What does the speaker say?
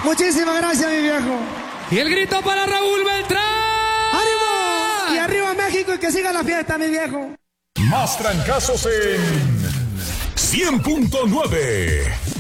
Muchísimas gracias, mi viejo. Y el grito para Raúl Beltrán. ¡Ánimo! Y arriba México y que siga la fiesta, mi viejo. Más trancazos en 100.9.